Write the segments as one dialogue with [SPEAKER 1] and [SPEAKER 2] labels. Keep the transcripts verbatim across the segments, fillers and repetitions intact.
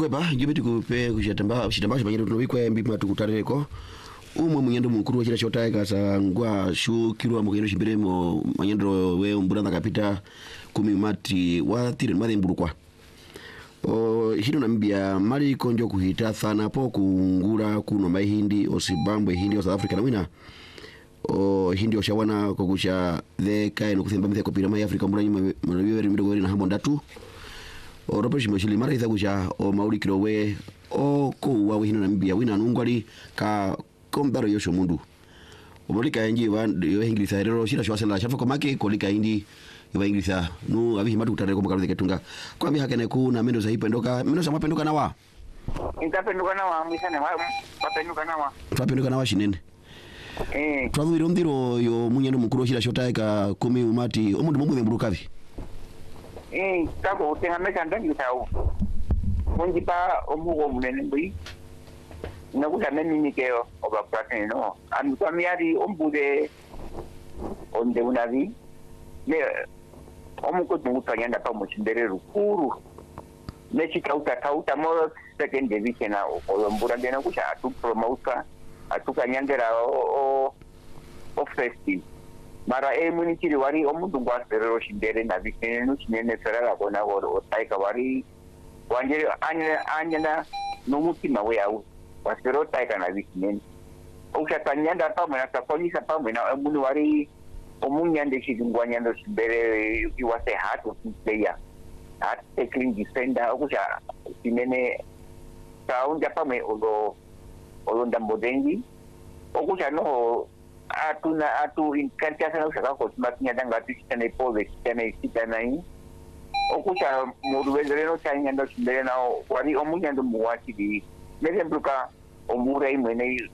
[SPEAKER 1] Tukwepa jibiti kupe kushatamba shitamba shibanyiro tunobikwa mbima tukutareko umwe munyendo mukuru wachira chota kasa ngwa shu kirwa mugendo shimbire mo manyendo we umburanda kapita kumi mati wa tire mali mburukwa o hino nambia mali konjo kuhita thana po kungura kuno mai hindi o Zimbabwe hindi o South Africa na wina o hindi o shawana kokusha the kaino kuthimba mthe kopira mai Africa mbura nyuma mwanawiri midogo na hambo ndatu o ropeshi mashili mara itha kusha o mauri kilowe o ko wa hino nambia wina nungwali ka kombaro yosho mundu omolika inji wa yo ingilisa rero shira shwa sala shafa komake kolika indi yo ingilisa nu abihi matu kutare ko makaruze ketunga kwa mi hakene ku na mendo sahipendoka mendo sa mapendoka na wa
[SPEAKER 2] intapendoka na wa misane wa mapendoka na wa
[SPEAKER 1] twapendoka na wa shinene
[SPEAKER 2] eh
[SPEAKER 1] twabiro ndiro yo munyendo mukuru shira shota ka kumi umati omundu mumwe mburukavi
[SPEAKER 2] eh tako utenga meka ndani tawo munjipa omugo munene mbi na kuja mimi nikeo oba prate no ami kwa miari ombude onde unavi ne omuko tungutanyanda pa muchindere rukuru mechi kauta kauta mo second division na olombura ndena kuja atu promoter atukanyangera o o festi mara e munichiri wari omundu ngwaserero shindere na vikene no chinene serara kona woro taika wari wanjere anya anya no mutima we au wasero taika na vikene uka tanyanda pa mena taponisa pa mena omunu wari omunyande chidungwanyando shindere iwase hatu player at tackling defender ukuja chinene kaunja pa me ogo olonda modengi okuja no atuna atu inkantia sana usaka ko makinya danga tukitane pole kitane kitana yi okuja moduwezere no tanya ndo chindere na wari omunyando muwati di meze mbruka omura imwene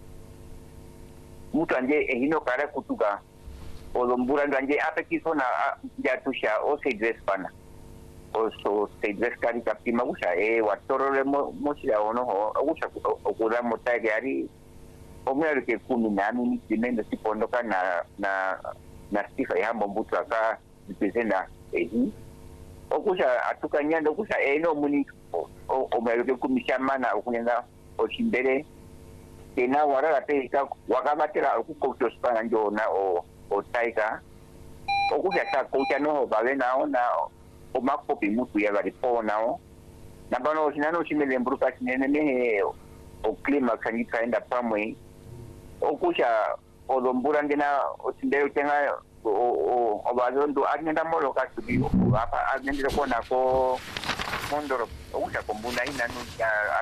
[SPEAKER 2] mutanje ehino kare kutuga olombura ndanje apekisona jatusha o sedres pana oso sedres kari kapima usha e watorore mo mochira ono ho usha okura motage ari omero ke kumi na mimi kimendo sipondoka na na na sifa ya mbutu aka representa ehi okusha atukanyanda okusha eno muni omero ke kumi chamana okunyanga oshimbere tena warara teika wakabatera okukoto spana njona o o taika okusha ta kocha no bale nao na o makopi mutu ya bali ponao na bano sinano chimele mbruka sinene ne o clima kanita enda pamwe okusha olombura ndena otindeo tenga o obazondo agenda molo kasubi apa agenda kona ko mondoro okusha kombuna ina no